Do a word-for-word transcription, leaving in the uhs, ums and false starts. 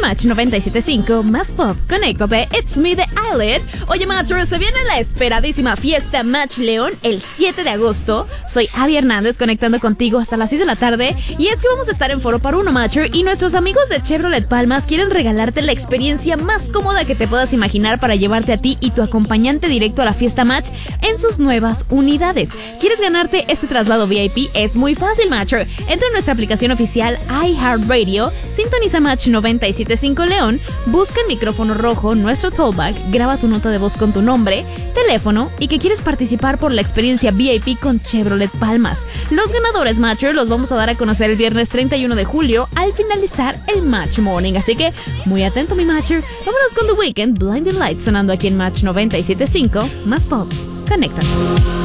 Match noventa y siete punto cinco, más pop, conéctate, it's me the Eyelid. Oye, Matcher, se viene la esperadísima fiesta Match León el siete de agosto. Soy Abby Hernández conectando contigo hasta las seis de la tarde. Y es que vamos a estar en Foro para Uno, Matcher, y nuestros amigos de Chevrolet Palmas quieren regalarte la experiencia más cómoda que te puedas imaginar para llevarte a ti y tu acompañante directo a la fiesta Match en sus nuevas unidades. ¿Quieres ganarte este traslado V I P? Es muy fácil, Matcher. Entra en nuestra aplicación oficial iHeartRadio, sintoniza Match noventa y siete punto cinco León, busca el micrófono rojo, nuestro tollback, graba tu nota de voz con tu nombre, teléfono y que quieres participar por la experiencia V I P con Chevrolet Palmas. Los ganadores, Matcher, los vamos a dar a conocer el viernes treinta y uno de julio al finalizar el Match Morning. Así que, muy atento, mi Matcher. Vámonos con The Weeknd, Blinding Lights, sonando aquí en Match noventa y siete punto cinco, más pop. Conéctate.